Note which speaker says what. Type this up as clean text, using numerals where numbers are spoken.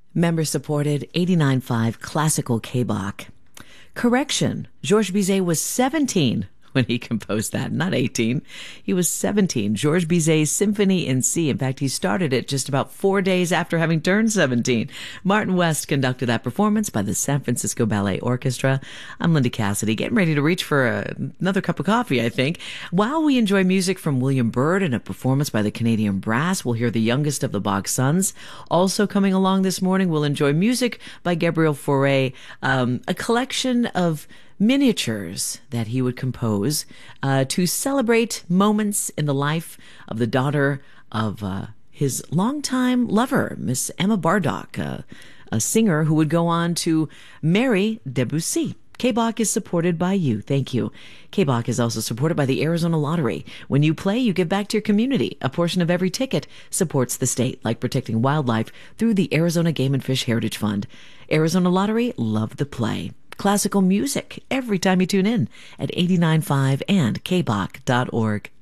Speaker 1: Member-supported 89.5 Classical K-Bach. Correction, Georges Bizet was 17 when he composed that, not 18. He was 17. Georges Bizet's Symphony in C. In fact, he started it just about 4 days after having turned 17. Martin West conducted that performance by the San Francisco Ballet Orchestra. I'm Linda Cassidy, getting ready to reach for another cup of coffee, I think. While we enjoy music from William Byrd and a performance by the Canadian Brass, we'll hear the youngest of the Bach Sons. Also coming along this morning, we'll enjoy music by Gabriel Fauré, a collection of miniatures that he would compose to celebrate moments in the life of the daughter of his longtime lover, Miss Emma Bardock, a singer who would go on to marry Debussy. K-Bach is supported by you. Thank you. K-Bach is also supported by the Arizona Lottery. When you play, you give back to your community. A portion of every ticket supports the state, like protecting wildlife through the Arizona Game and Fish Heritage Fund. Arizona Lottery, love the play. Classical music every time you tune in at 89.5 and kbach.org.